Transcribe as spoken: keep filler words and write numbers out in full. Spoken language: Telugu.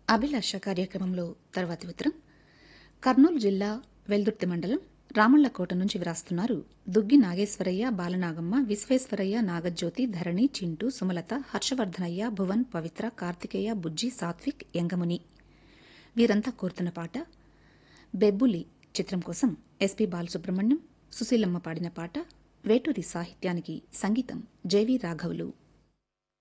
అభిలాష కార్యక్రమంలో తర్వాతి ఉత్తరం కర్నూలు జిల్లా వెల్దుర్తి మండలం రామళ్లకోట నుంచి వ్రాస్తున్నారు దుగ్గి నాగేశ్వరయ్య, బాలనాగమ్మ, విశ్వేశ్వరయ్య, నాగజ్యోతి, ధరణి, చింటూ, సుమలత, హర్షవర్ధనయ్య, భువన్, పవిత్ర, కార్తికేయ, బుజ్జి, సాత్విక్, యంగముని. వీరంతా కోరుతున్న పాట బెబ్బులి చిత్రం కోసం ఎస్పి బాలసుబ్రహ్మణ్యం, సుశీలమ్మ పాడిన పాట. వేటూరి సాహిత్యానికి సంగీతం జేవి రాఘవులు.